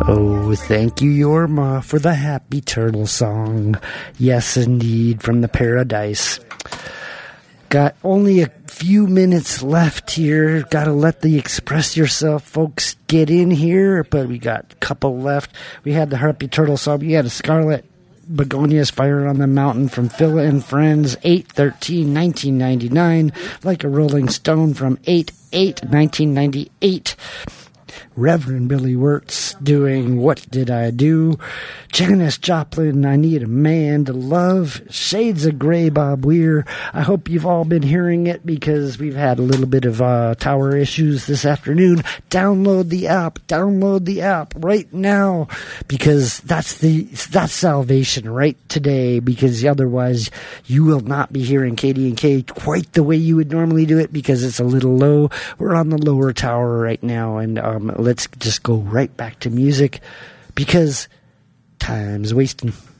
Oh, thank you, Yorma, for the Happy Turtle song. Yes, indeed, from the Paradise. Got only a few minutes left here. Got to let the Express Yourself folks get in here, but we got a couple left. We had the Happy Turtle song. We had a Scarlet Begonias Fire on the Mountain from Phil and Friends, 8/13/1999. Like a Rolling Stone from 8/8/1998. Reverend Billy Wirtz doing What Did I Do? Janis Joplin, I Need a Man to Love. Shades of Grey, Bob Weir. I hope you've all been hearing it because we've had a little bit of tower issues this afternoon. Download the app right now, because that's salvation right today, because otherwise you will not be hearing KD&K quite the way you would normally do it, because it's a little low. We're on the lower tower right now, and let's just go right back to music, because time's wasting.